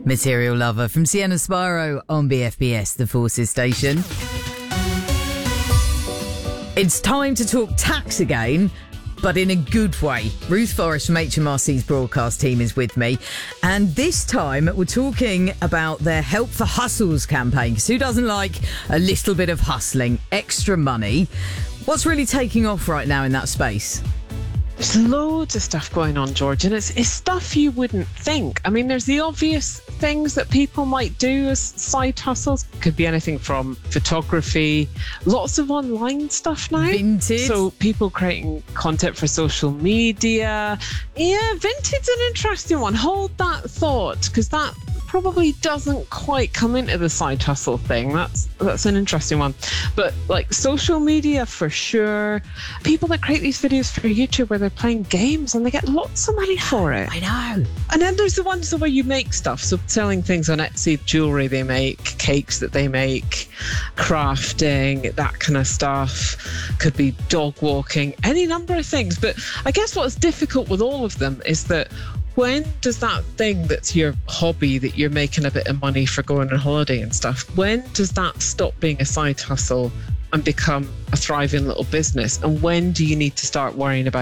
Material Lover from Sienna Spyro on BFBS, the Forces station. It's time to talk tax again, but in a good way. Ruth Forrest from HMRC's broadcast team is with me. And this time we're talking about their Help for Hustles campaign. Because who doesn't like a little bit of hustling, extra money? What's really taking off right now in that space? There's loads of stuff going on, George, and it's stuff you wouldn't think. I mean, there's the obvious things that people might do as side hustles. Could be anything from photography, lots of online stuff now. Vinted. So people creating content for social media. Yeah, Vinted's an interesting one. Hold that thought, because that probably doesn't quite come into the side hustle thing. That's an interesting one. But like social media for sure. People that create these videos for YouTube where they're playing games and they get lots of money for it. I know. And then there's the ones where you make stuff. So selling things on Etsy, jewellery they make, cakes that they make, crafting, that kind of stuff. Could be dog walking, any number of things. But I guess what's difficult with all of them is that when does that thing that's your hobby, that you're making a bit of money for going on holiday and stuff, when does that stop being a side hustle and become a thriving little business? And when do you need to start worrying about